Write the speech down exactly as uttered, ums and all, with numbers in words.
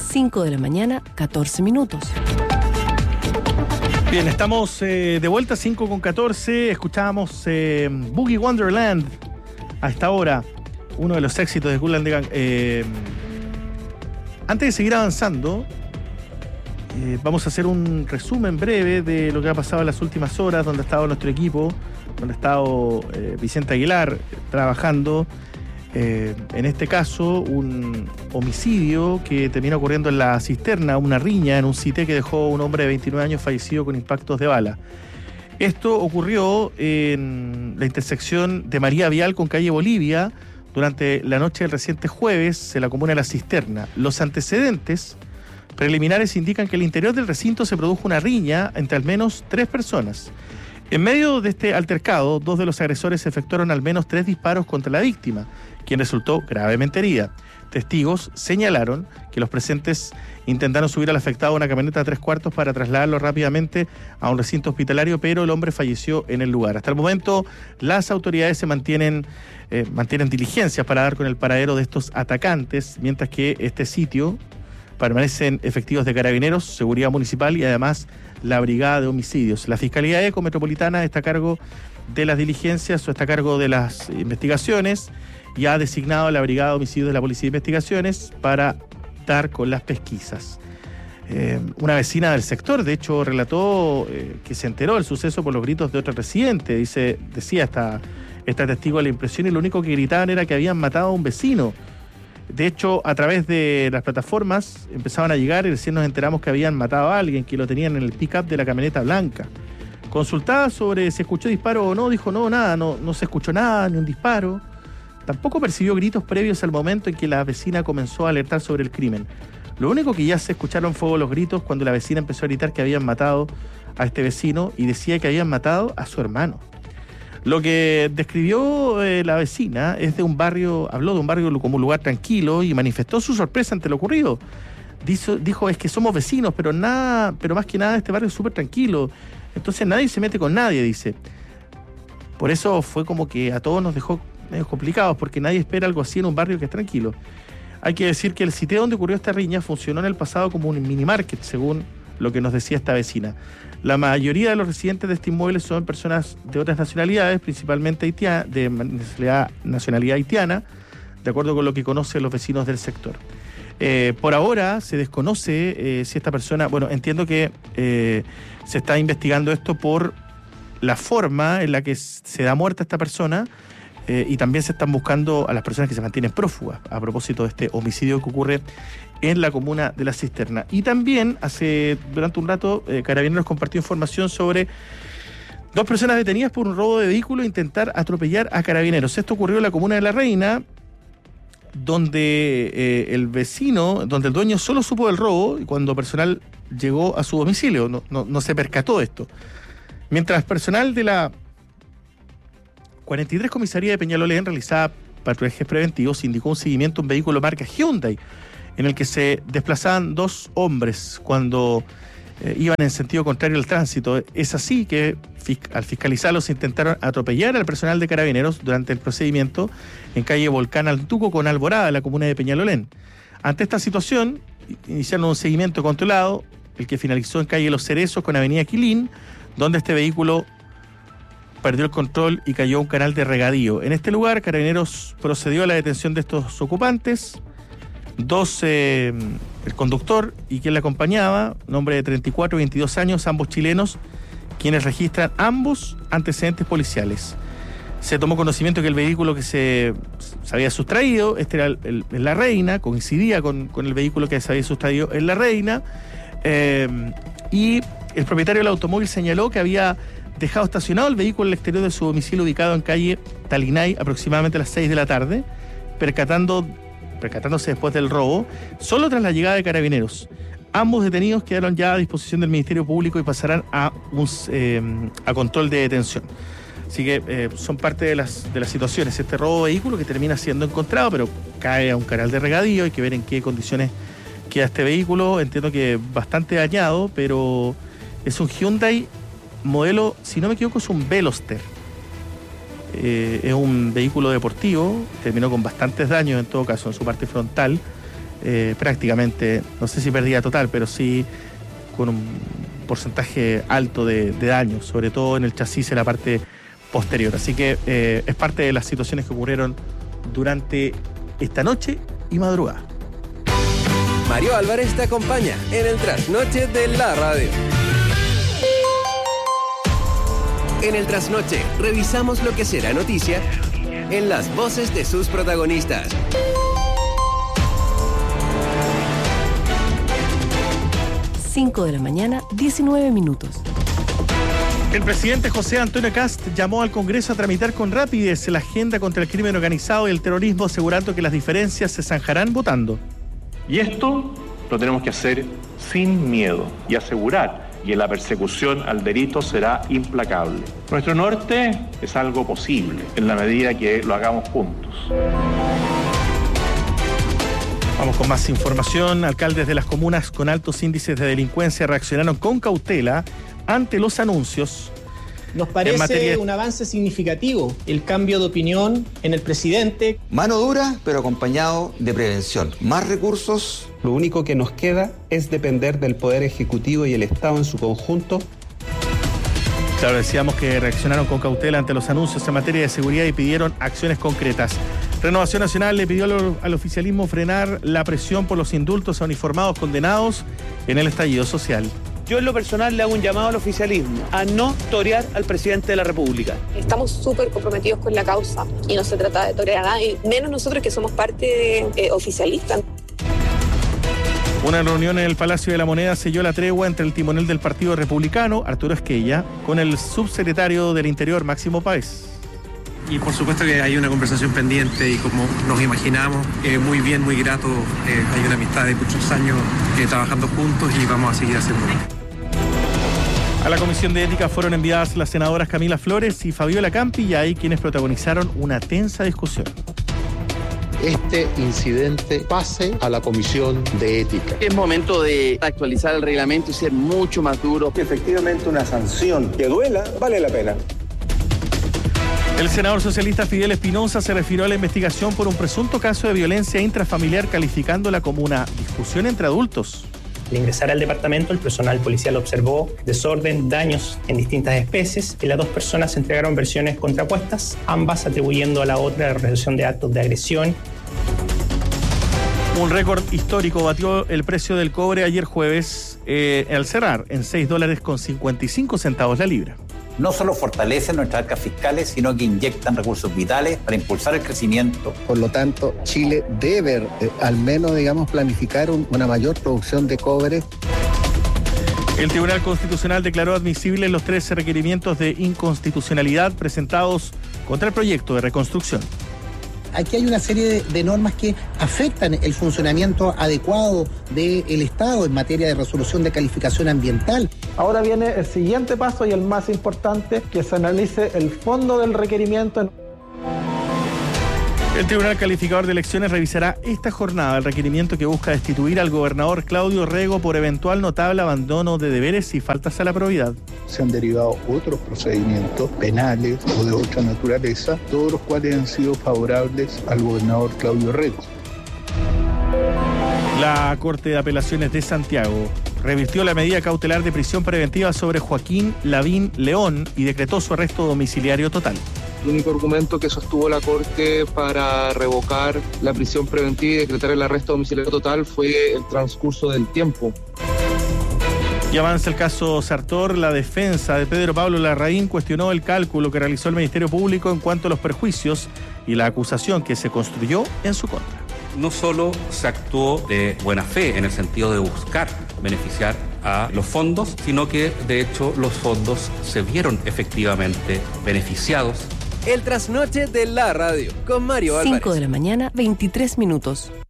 cinco de la mañana, catorce minutos. Bien, estamos eh, de vuelta, cinco con catorce. Escuchábamos eh, Boogie Wonderland a esta hora, uno de los éxitos de Kool and the Gang. Eh, antes de seguir avanzando, eh, vamos a hacer un resumen breve de lo que ha pasado en las últimas horas, donde ha estado nuestro equipo, donde ha estado eh, Vicente Aguilar eh, trabajando. Eh, en este caso, un homicidio que termina ocurriendo en La Cisterna, una riña en un sitio que dejó un hombre de veintinueve años fallecido con impactos de bala. Esto ocurrió en la intersección de María Vial con calle Bolivia durante la noche del reciente jueves en la comuna de La Cisterna. Los antecedentes preliminares indican que al interior del recinto se produjo una riña entre al menos tres personas. En medio de este altercado, dos de los agresores efectuaron al menos tres disparos contra la víctima, quien resultó gravemente herida. Testigos señalaron que los presentes intentaron subir al afectado a una camioneta de tres cuartos para trasladarlo rápidamente a un recinto hospitalario, pero el hombre falleció en el lugar. Hasta el momento, las autoridades se mantienen, eh, mantienen diligencias para dar con el paradero de estos atacantes, mientras que este sitio permanecen efectivos de Carabineros, Seguridad Municipal y además la Brigada de Homicidios. La Fiscalía Eco Metropolitana está a cargo de las diligencias o está a cargo de las investigaciones y ha designado a la Brigada de Homicidios de la Policía de Investigaciones para dar con las pesquisas. Eh, una vecina del sector, de hecho, relató eh, que se enteró del suceso por los gritos de otra residente. Dice, decía esta, esta testigo de la impresión, y lo único que gritaban era que habían matado a un vecino. De hecho, a través de las plataformas empezaban a llegar y recién nos enteramos que habían matado a alguien, que lo tenían en el pick-up de la camioneta blanca. Consultada sobre si escuchó disparo o no, dijo no, nada, no, no se escuchó nada, ni un disparo. Tampoco percibió gritos previos al momento en que la vecina comenzó a alertar sobre el crimen. Lo único que ya se escucharon fue los gritos cuando la vecina empezó a gritar que habían matado a este vecino y decía que habían matado a su hermano. Lo que describió eh, la vecina es de un barrio, habló de un barrio como un lugar tranquilo y manifestó su sorpresa ante lo ocurrido. Dijo, dijo es que somos vecinos, pero nada, pero más que nada este barrio es súper tranquilo. Entonces nadie se mete con nadie, dice. Por eso fue como que a todos nos dejó medio complicados, porque nadie espera algo así en un barrio que es tranquilo. Hay que decir que el sitio donde ocurrió esta riña funcionó en el pasado como un mini market, según lo que nos decía esta vecina. La mayoría de los residentes de este inmueble son personas de otras nacionalidades, principalmente haitiana, de nacionalidad haitiana, de acuerdo con lo que conocen los vecinos del sector. Eh, por ahora se desconoce eh, si esta persona, bueno, entiendo que eh, se está investigando esto por la forma en la que se da muerte a esta persona, eh, y también se están buscando a las personas que se mantienen prófugas a propósito de este homicidio que ocurre en la comuna de La Cisterna. Y también hace durante un rato eh, Carabineros compartió información sobre dos personas detenidas por un robo de vehículo e intentar atropellar a Carabineros. Esto ocurrió en la comuna de La Reina, donde eh, el vecino, donde el dueño solo supo del robo y cuando personal llegó a su domicilio, no, no, no se percató de esto. Mientras personal de la cuarenta y tres Comisaría de Peñalolén realizaba patrullajes preventivos, indicó un seguimiento a un vehículo marca Hyundai en el que se desplazaban dos hombres cuando eh, iban en sentido contrario al tránsito. Es así que fisc- al fiscalizarlos intentaron atropellar al personal de Carabineros durante el procedimiento en calle Volcán Altuco con Alborada, en la comuna de Peñalolén. Ante esta situación, iniciaron un seguimiento controlado, el que finalizó en calle Los Cerezos con avenida Quilín, donde este vehículo perdió el control y cayó a un canal de regadío. En este lugar, Carabineros procedió a la detención de estos ocupantes. Dos, eh, el conductor y quien le acompañaba, nombre de treinta y cuatro y veintidós años, ambos chilenos, quienes registran ambos antecedentes policiales. Se tomó conocimiento que el vehículo que se, se había sustraído, este era el, el, el La Reina, coincidía con, con el vehículo que se había sustraído en La Reina, eh, y el propietario del automóvil señaló que había dejado estacionado el vehículo en el exterior de su domicilio ubicado en calle Talinay aproximadamente a las seis de la tarde, percatando percatándose después del robo, solo tras la llegada de Carabineros. Ambos detenidos quedaron ya a disposición del Ministerio Público y pasarán a, un, eh, a control de detención. Así que eh, son parte de las, de las situaciones. Este robo de vehículo que termina siendo encontrado, pero cae a un canal de regadío. Hay que ver en qué condiciones queda este vehículo. Entiendo que bastante dañado, pero es un Hyundai modelo, si no me equivoco, es un Veloster. Eh, es un vehículo deportivo, terminó con bastantes daños en todo caso en su parte frontal, eh, prácticamente, no sé si pérdida total, pero sí con un porcentaje alto de, de daños, sobre todo en el chasis en la parte posterior. Así que eh, es parte de las situaciones que ocurrieron durante esta noche y madrugada. Mario Álvarez te acompaña en el Trasnoche de la Radio. En el Trasnoche revisamos lo que será noticia en las voces de sus protagonistas. cinco de la mañana, diecinueve minutos. El presidente José Antonio Kast llamó al Congreso a tramitar con rapidez la agenda contra el crimen organizado y el terrorismo, asegurando que las diferencias se zanjarán votando. Y esto lo tenemos que hacer sin miedo y asegurar que la persecución al delito será implacable. Nuestro norte es algo posible en la medida que lo hagamos juntos. Vamos con más información. Alcaldes de las comunas con altos índices de delincuencia reaccionaron con cautela ante los anuncios. Nos parece materia... un avance significativo el cambio de opinión en el presidente. Mano dura, pero acompañado de prevención. Más recursos. Lo único que nos queda es depender del Poder Ejecutivo y el Estado en su conjunto. Claro, decíamos que reaccionaron con cautela ante los anuncios en materia de seguridad y pidieron acciones concretas. Renovación Nacional le pidió al, al oficialismo frenar la presión por los indultos a uniformados condenados en el estallido social. Yo en lo personal le hago un llamado al oficialismo a no torear al presidente de la República. Estamos súper comprometidos con la causa y no se trata de torear a nadie, menos nosotros que somos parte eh, oficialista. Una reunión en el Palacio de la Moneda selló la tregua entre el timonel del Partido Republicano, Arturo Esquella, con el subsecretario del Interior, Máximo Páez. Y por supuesto que hay una conversación pendiente y como nos imaginamos, eh, muy bien, muy grato, eh, hay una amistad de muchos años eh, trabajando juntos y vamos a seguir haciéndolo. A la Comisión de Ética fueron enviadas las senadoras Camila Flores y Fabiola Campi, y ahí quienes protagonizaron una tensa discusión. Este incidente pase a la Comisión de Ética. Es momento de actualizar el reglamento y ser mucho más duro. Efectivamente, una sanción que duela vale la pena. El senador socialista Fidel Espinosa se refirió a la investigación por un presunto caso de violencia intrafamiliar, calificándola como una discusión entre adultos. Al ingresar al departamento, el personal policial observó desorden, daños en distintas especies y las dos personas entregaron versiones contrapuestas, ambas atribuyendo a la otra la realización de actos de agresión. Un récord histórico batió el precio del cobre ayer jueves eh, al cerrar en seis dólares con cincuenta y cinco centavos la libra. No solo fortalecen nuestras arcas fiscales, sino que inyectan recursos vitales para impulsar el crecimiento. Por lo tanto, Chile debe eh, al menos, digamos, planificar un, una mayor producción de cobre. El Tribunal Constitucional declaró admisibles los trece requerimientos de inconstitucionalidad presentados contra el proyecto de reconstrucción. Aquí hay una serie de, de normas que afectan el funcionamiento adecuado del Estado en materia de resolución de calificación ambiental. Ahora viene el siguiente paso y el más importante, que se analice el fondo del requerimiento. El Tribunal Calificador de Elecciones revisará esta jornada el requerimiento que busca destituir al gobernador Claudio Rego por eventual notable abandono de deberes y faltas a la probidad. Se han derivado otros procedimientos penales o de otra naturaleza, todos los cuales han sido favorables al gobernador Claudio Rego. La Corte de Apelaciones de Santiago revirtió la medida cautelar de prisión preventiva sobre Joaquín Lavín León y decretó su arresto domiciliario total. El único argumento que sostuvo la Corte para revocar la prisión preventiva y decretar el arresto domiciliario total fue el transcurso del tiempo. Y avanza el caso Sartor. La defensa de Pedro Pablo Larraín cuestionó el cálculo que realizó el Ministerio Público en cuanto a los perjuicios y la acusación que se construyó en su contra. No solo se actuó de buena fe en el sentido de buscar beneficiar a los fondos, sino que de hecho los fondos se vieron efectivamente beneficiados. El Trasnoche de la Radio con Mario Álvarez. cinco de la mañana, veintitrés minutos.